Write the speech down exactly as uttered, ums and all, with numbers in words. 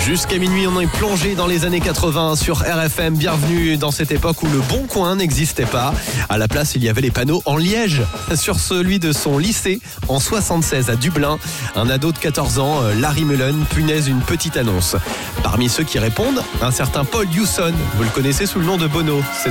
Jusqu'à minuit, on est plongé dans les années quatre-vingts sur R F M. Bienvenue dans cette époque où le Bon Coin n'existait pas. À la place, il y avait les panneaux en liège. Sur celui de son lycée, en soixante-seize à Dublin, un ado de quatorze ans, Larry Mullen, punaise une petite annonce. Parmi ceux qui répondent, un certain Paul Hewson. Vous le connaissez sous le nom de Bono. C'est